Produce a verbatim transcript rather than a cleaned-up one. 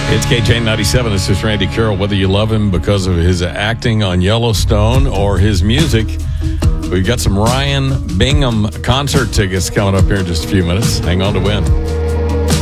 It's K J ninety-seven. This is Randy Carroll. Whether you love him because of his acting on Yellowstone or his music, we've got some Ryan Bingham concert tickets coming up here in just a few minutes. Hang on to win.